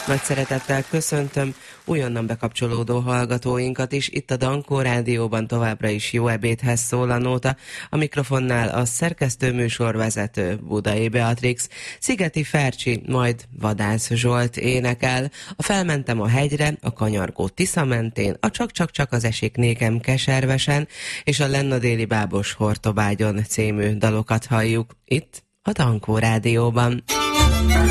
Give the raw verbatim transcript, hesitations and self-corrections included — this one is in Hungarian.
Nagy szeretettel köszöntöm újonnan bekapcsolódó hallgatóinkat is. Itt a Dankó Rádióban továbbra is jó ebédhez szól a nóta. A mikrofonnál a szerkesztő műsorvezető Budai Beatrix, Szigeti Fercsi, majd Vadász Zsolt énekel. A Felmentem a hegyre, a kanyargó Tisza mentén, a Csak-csak-csak az esik nékem keservesen, és a Lenna déli bábos Hortobágyon című dalokat halljuk itt a Dankó Rádióban.